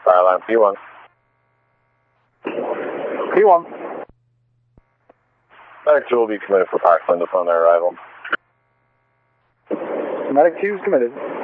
Fireline P1. P1. Medic 2 will be committed for Parkland upon their arrival. Medic 2 is committed.